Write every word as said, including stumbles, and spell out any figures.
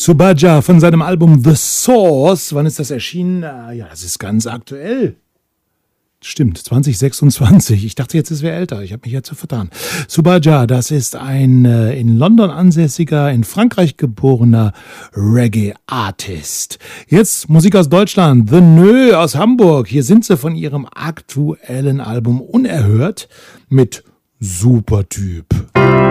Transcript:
Subaja von seinem Album The Source. Wann ist das erschienen? Ja, das ist ganz aktuell. Stimmt, zwanzig sechsundzwanzig. Ich dachte jetzt, es wäre älter. Ich habe mich jetzt so vertan. Subaja, das ist ein äh, in London ansässiger, in Frankreich geborener Reggae-Artist. Jetzt Musik aus Deutschland. The Nö aus Hamburg. Hier sind sie von ihrem aktuellen Album Unerhört mit Supertyp.